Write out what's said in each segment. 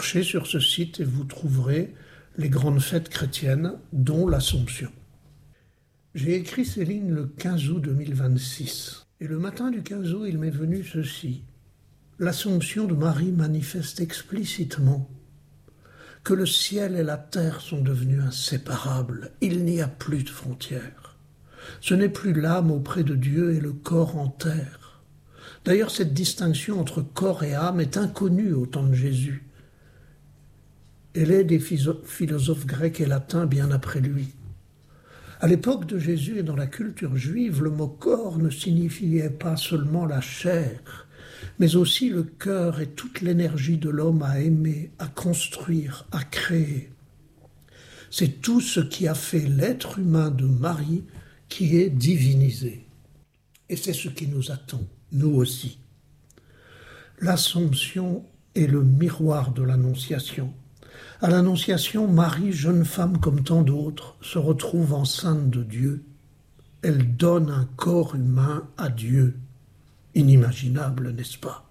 Cherchez sur ce site et vous trouverez les grandes fêtes chrétiennes, dont l'Assomption. J'ai écrit ces lignes le 15 août 2026. Et le matin du 15 août, il m'est venu ceci. L'Assomption de Marie manifeste explicitement que le ciel et la terre sont devenus inséparables. Il n'y a plus de frontières. Ce n'est plus l'âme auprès de Dieu et le corps en terre. D'ailleurs, cette distinction entre corps et âme est inconnue au temps de Jésus. Elle est des philosophes grecs et latins bien après lui. À l'époque de Jésus et dans la culture juive, le mot corps ne signifiait pas seulement la chair, mais aussi le cœur et toute l'énergie de l'homme à aimer, à construire, à créer. C'est tout ce qui a fait l'être humain de Marie qui est divinisé. Et c'est ce qui nous attend, nous aussi. L'Assomption est le miroir de l'Annonciation. À l'Annonciation, Marie, jeune femme comme tant d'autres, se retrouve enceinte de Dieu. Elle donne un corps humain à Dieu. Inimaginable, n'est-ce pas?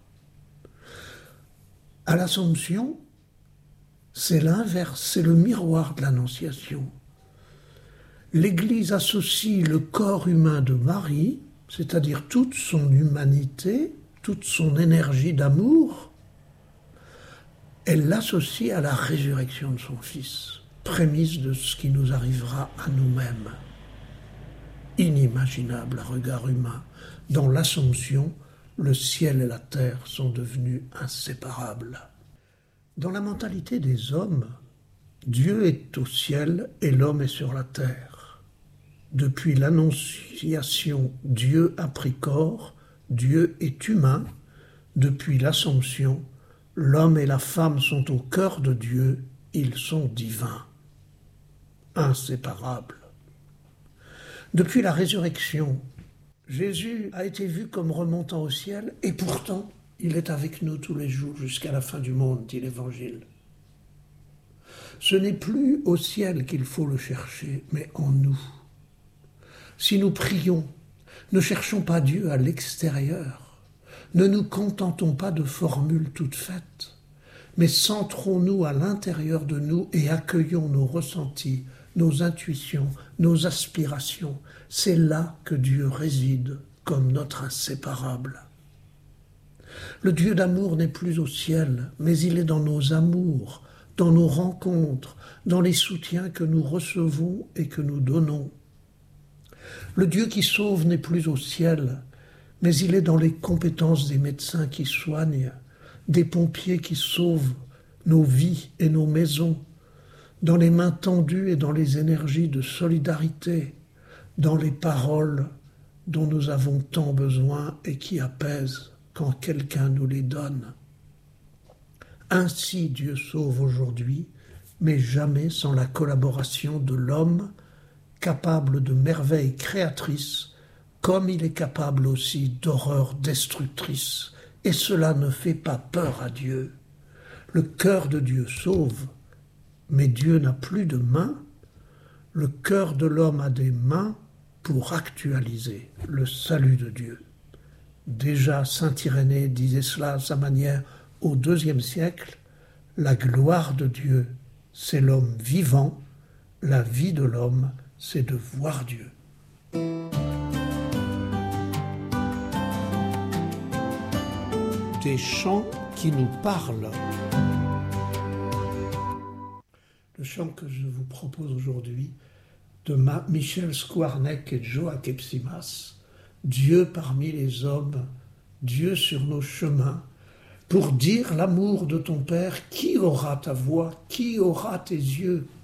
À l'Assomption, c'est l'inverse, c'est le miroir de l'Annonciation. L'Église associe le corps humain de Marie, c'est-à-dire toute son humanité, toute son énergie d'amour, elle l'associe à la résurrection de son Fils, prémisse de ce qui nous arrivera à nous-mêmes. Inimaginable à regard humain. Dans l'Assomption, le ciel et la terre sont devenus inséparables. Dans la mentalité des hommes, Dieu est au ciel et l'homme est sur la terre. Depuis l'Annonciation, Dieu a pris corps, Dieu est humain. Depuis l'Assomption, l'homme et la femme sont au cœur de Dieu, ils sont divins, inséparables. Depuis la résurrection, Jésus a été vu comme remontant au ciel et pourtant, il est avec nous tous les jours jusqu'à la fin du monde, dit l'Évangile. Ce n'est plus au ciel qu'il faut le chercher, mais en nous. Si nous prions, ne cherchons pas Dieu à l'extérieur. Ne nous contentons pas de formules toutes faites, mais centrons-nous à l'intérieur de nous et accueillons nos ressentis, nos intuitions, nos aspirations. C'est là que Dieu réside comme notre inséparable. Le Dieu d'amour n'est plus au ciel, mais il est dans nos amours, dans nos rencontres, dans les soutiens que nous recevons et que nous donnons. Le Dieu qui sauve n'est plus au ciel, mais il est dans les compétences des médecins qui soignent, des pompiers qui sauvent nos vies et nos maisons, dans les mains tendues et dans les énergies de solidarité, dans les paroles dont nous avons tant besoin et qui apaisent quand quelqu'un nous les donne. Ainsi Dieu sauve aujourd'hui, mais jamais sans la collaboration de l'homme, capable de merveilles créatrices, comme il est capable aussi d'horreurs destructrices, et cela ne fait pas peur à Dieu. Le cœur de Dieu sauve, mais Dieu n'a plus de mains. Le cœur de l'homme a des mains pour actualiser le salut de Dieu. Déjà saint Irénée disait cela à sa manière au IIe siècle, la gloire de Dieu, c'est l'homme vivant, la vie de l'homme, c'est de voir Dieu. Des chants qui nous parlent. Le chant que je vous propose aujourd'hui de Michel Skwarnek et Joa Kepsimas, Dieu parmi les hommes, Dieu sur nos chemins, pour dire l'amour de ton Père, qui aura ta voix, qui aura tes yeux,